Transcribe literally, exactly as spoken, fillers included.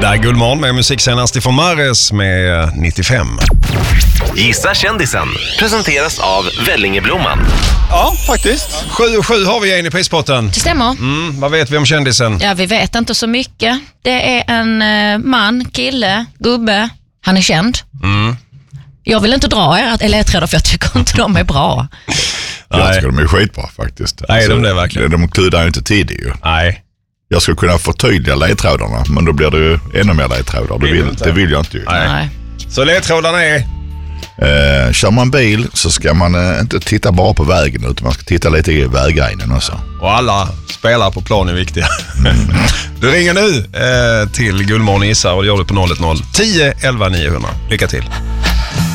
Det är Guldmorgon med musik senast ifrån Mares med nittiofem. Gissa kändisen presenteras av Vellingeblomman. Ja, faktiskt. Sju och sju har vi en i prispotten. Det stämmer. Mm, vad vet vi om kändisen? Ja, vi vet inte så mycket. Det är en eh, man, kille, gubbe. Han är känd. Mm. Jag vill inte dra er att ledtrådar för jag tycker inte de är bra. Jag tycker de är skitbra faktiskt. Nej, alltså, de är verkligen. De kludar ju inte tid ju. Nej. Jag skulle kunna förtydliga ledtrådarna, men då blir det ju ännu mer ledtrådar. Det vill, det vill jag inte ju. Nej. Nej. Så ledtrådarna är? Eh, kör man bil så ska man eh, inte titta bara på vägen, utan man ska titta lite i vägrenen också. Och alla spelare på plan är viktiga. Mm. Du ringer nu eh, till Guldmorgon gissar och det gör du på noll ett noll tio elva niohundra. Lycka till.